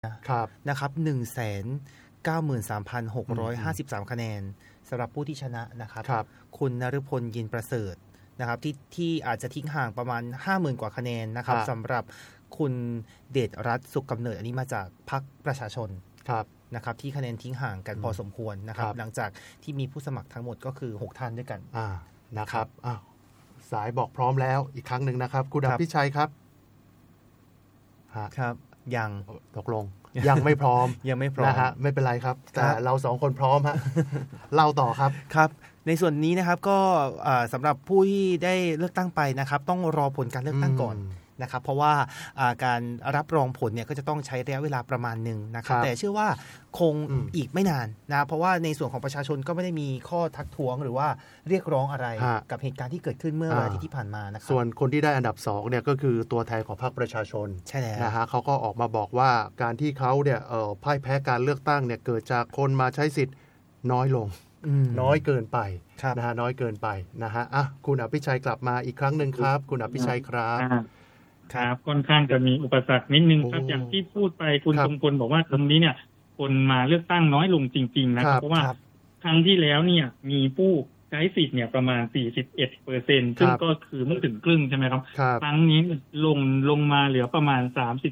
นะครับ193,653 คะแนนสำหรับผู้ที่ชนะนะครับคุณนฤพลยินประเสริฐนะครับที่อาจจะทิ้งห่างประมาณ 50,000 กว่าคะแนนนะครับสำหรับคุณเดชรัตน์สุขกำเนิดอันนี้มาจากพรรคประชาชนนะครับที่คะแนนทิ้งห่างกันพอสมควรนะครับหลังจากที่มีผู้สมัครทั้งหมดก็คือ6ท่านด้วยกันนะครับสายบอกพร้อมแล้วอีกครั้งหนึ่งนะครับคุณอภิชัยครับยังตกลงยังไม่พร้อมยังไม่พร้อมนะฮะไม่เป็นไรครับแต่เราสองคนพร้อมฮะเล่าต่อครับในส่วนนี้นะครับก็สำหรับผู้ที่ได้เลือกตั้งไปนะครับต้องรอผลการเลือกตั้งก่อนนะครับเพราะว่าการรับรองผลเนี่ยก็จะต้องใช้ระยะเวลาประมาณหนึ่งนะครับแต่เชื่อว่าคงอีกไม่นานนะเพราะว่าในส่วนของประชาชนก็ไม่ได้มีข้อทักท้วงหรือว่าเรียกร้องอะไรกับเหตุการณ์ที่เกิดขึ้นเมื่อวันอาทิตย์ที่ผ่านมานะครับส่วนคนที่ได้อันดับ2เนี่ยก็คือตัวแทนของพรรคประชาชนใช่แล้วนะฮะเขาก็ออกมาบอกว่าการที่เขาเนี่ยพ่ายแพ้การเลือกตั้งเนี่ยเกิดจากคนมาใช้สิทธิ์น้อยลงน้อยเกินไปนะฮะน้อยเกินไปนะฮะคุณอภิชัยกลับมาอีกครั้งนึงครับคุณอภิชัยครับค่อนข้างจะมีอุปสรรคนิดนึงครับอย่างที่พูดไปคุณทรงพลบอกว่าตรงนี้เนี่ยคนมาเลือกตั้งน้อยลงจริงๆนะครับเพราะว่าครั้งที่แล้วเนี่ยมีผู้ใช้สิทธิ์เนี่ยประมาณ 41% ซึ่งก็คือไม่ถึงครึ่งใช่ไหมครับครั้งนี้ลงมาเหลือประมาณ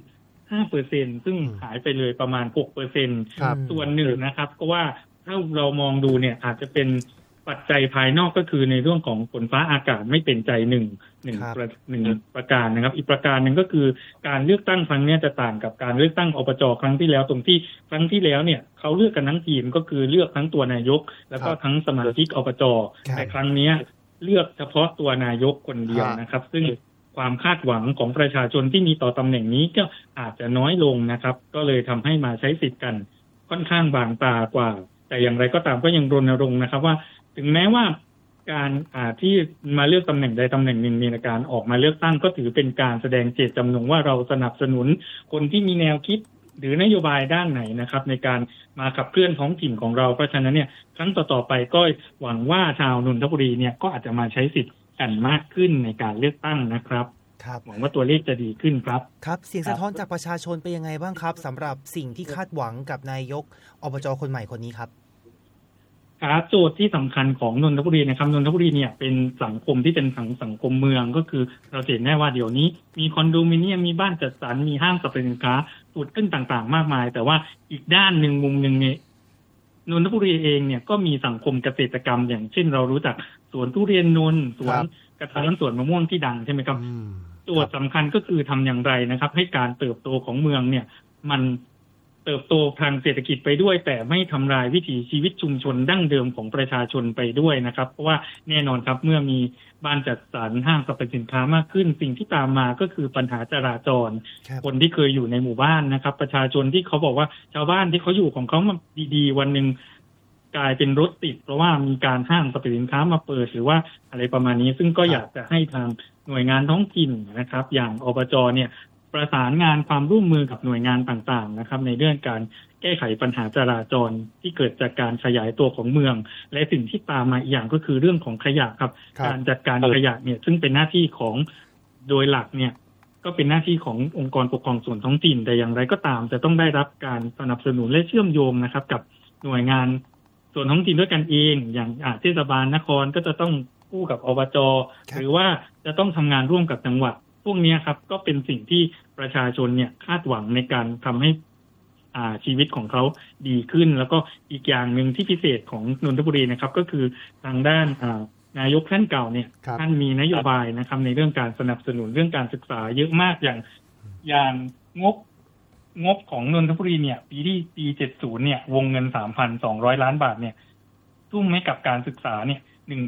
35% ซึ่งหายไปเลยประมาณ 6% ส่วนหนึ่งนะครับก็ว่าถ้าเรามองดูเนี่ยอาจจะเป็นปัจจัยภายนอกก็คือในเรื่องของฝนฟ้าอากาศไม่เป็นใจหนึ่งประการนะครับอีกประการหนึ่งก็คือการเลือกตั้งครั้งนี้จะต่างกับการเลือกตั้งอบจ.ครั้งที่แล้วตรงที่ครั้งที่แล้วเนี่ยเขาเลือกกันทั้งทีมก็คือเลือกทั้งตัวนายกแล้วก็ทั้งสมาชิกอบจ.แต่ครั้งนี้เลือกเฉพาะตัวนายกคนเดียวนะครับซึ่งความคาดหวังของประชาชนที่มีต่อตำแหน่งนี้ก็อาจจะน้อยลงนะครับก็เลยทำให้มาใช้สิทธิ์กันค่อนข้างบางตากว่าแต่อย่างไรก็ตามก็ยังรณรงค์นะครับว่าถึงแม้ว่าการที่มาเลือกตำแหน่งใดตำแหน่งหนึ่งในการออกมาเลือกตั้งก็ถือเป็นการแสดงเจตจำนงว่าเราสนับสนุนคนที่มีแนวคิดหรือนโยบายด้านไหนนะครับในการมาขับเคลื่อนท้องถิ่นของเราเพราะฉะนั้นเนี่ยครั้งต่อๆไปก็หวังว่าชาวนนทบุรีเนี่ยก็อาจจะมาใช้สิทธิ์กันมากขึ้นในการเลือกตั้งนะครับหวังว่าตัวเลขจะดีขึ้นครับเสียงสะท้อนจากประชาชนเป็นยังไงบ้างครับสำหรับสิ่งที่คาดหวังกับนายกอบจ.คนใหม่คนนี้ครับโจทย์ที่สำคัญของนนทบุรีนะครับนนทบุรีเนี่ยเป็นสังคมที่เป็นสังคมเมืองก็คือเราเห็นแน่ว่าเดี๋ยวนี้มีคอนโดมิเนียมมีบ้านจัดสรรมีห้างสรรพสินค้าผุดขึ้นต่างๆมากมายแต่ว่าอีกด้านหนึ่งมุมหนึ่งเนี่ยนนทบุรีเองเนี่ยก็มีสังคมเกษตรกรรมอย่างเช่นเรารู้จักสวนทุเรียนนนท์สวนกระท้อนสวนมะม่วงที่ดังใช่ไหมครับโจทย์สำคัญก็คือทำอย่างไรนะครับให้การเติบโตของเมืองเนี่ยมันเติบโตทางเศรษฐกิจไปด้วยแต่ไม่ทำลายวิถีชีวิตชุมชนดั้งเดิมของประชาชนไปด้วยนะครับเพราะว่าแน่นอนครับเมื่อมีบ้านจัดสรรห้างสรรพสินค้ามากขึ้นสิ่งที่ตามมาก็คือปัญหาจราจรคนที่เคยอยู่ในหมู่บ้านนะครับประชาชนที่เขาบอกว่าชาวบ้านที่เขาอยู่ของเขามาดีๆวันนึงกลายเป็นรถติดเพราะว่ามีการห้างสรรพสินค้ามาเปิดหรือว่าอะไรประมาณนี้ซึ่งก็อยากจะให้ทางหน่วยงานท้องถิ่นนะครับอย่างอบจ.เนี่ยประสานงานความร่วมมือกับหน่วยงานต่างๆนะครับในเรื่องการแก้ไขปัญหาจราจรที่เกิดจากการขยายตัวของเมืองและสิ่งที่ตามมาอีกอย่างก็คือเรื่องของขยะครับการจัดการขยะเนี่ยซึ่งเป็นหน้าที่ของโดยหลักเนี่ยก็เป็นหน้าที่ขององค์กรปกครองส่วนท้องถิ่นแต่อย่างไรก็ตามจะต้องได้รับการสนับสนุนและเชื่อมโยงนะครับกับหน่วยงานส่วนท้องถิ่นด้วยกันเองอย่างเทศบาลนครก็จะต้องคู่กับอบจ.หรือว่าจะต้องทำงานร่วมกับจังหวัดพวกนี้ครับก็เป็นสิ่งที่ประชาชนเนี่ยคาดหวังในการทำให้ชีวิตของเขาดีขึ้นแล้วก็อีกอย่างหนึ่งที่พิเศษของนนทบุรีนะครับก็คือทางด้านนายกท่านเก่าเนี่ยท่านมีนโยบายนะครับในเรื่องการสนับสนุนเรื่องการศึกษาเยอะมากอย่างงบของนนทบุรีเนี่ยปี70เนี่ยวงเงิน 3,200 ล้านบาทเนี่ยทุ่มให้กับการศึกษาเนี่ย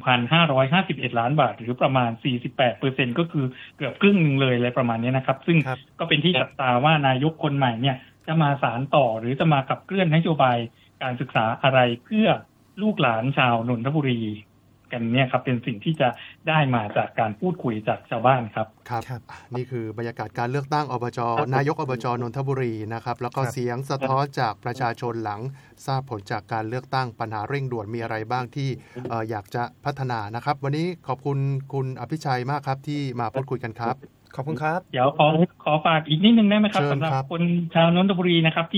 1,551 ล้านบาทหรือประมาณ 48% ก็คือเกือบครึ่งนึงเลยอะไรประมาณนี้นะครับซึ่งก็เป็นที่จับตาว่านายกคนใหม่เนี่ยจะมาสานต่อหรือจะมาขับเคลื่อนนโยบายการศึกษาอะไรเพื่อลูกหลานชาวนนทบุรีกันเนี่ยครับเป็นสิ่งที่จะได้มาจากการพูดคุยจากชาวบ้านครับนี่คือบรรยากาศการเลือกตั้งอบจ.นายกอบจ.นนทบุรีนะครับแล้วก็เสียงสะท้อนจากประชาชนหลังทราบผลจากการเลือกตั้งปัญหาเร่งด่วนมีอะไรบ้างที่อยากจะพัฒนานะครับวันนี้ขอบคุณคุณอภิชัยมากครับที่มาพูดคุยกันครับขอบคุณครับเดี๋ยวขอฝากอีกนิดนึงได้ไหมครับสำหรับคนชาวนนทบุรีนะครับ